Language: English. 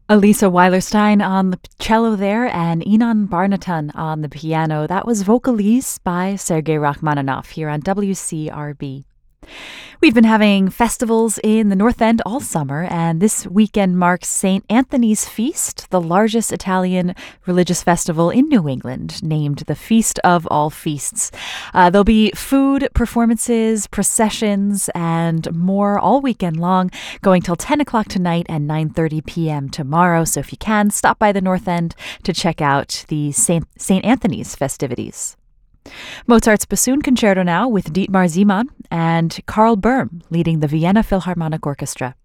Elisa Weilerstein on the cello there and Inan Barnatan on the piano. That was Vocalise by Sergei Rachmaninoff here on WCRB. We've been having festivals in the North End all summer, and this weekend marks St. Anthony's Feast, the largest Italian religious festival in New England, named the Feast of All Feasts. There'll be food, performances, processions, and more all weekend long, going till 10 o'clock tonight and 9:30 p.m. tomorrow. So if you can, stop by the North End to check out the St. Anthony's festivities. Mozart's Bassoon Concerto now with Dietmar Ziemann and Karl Böhm leading the Vienna Philharmonic Orchestra.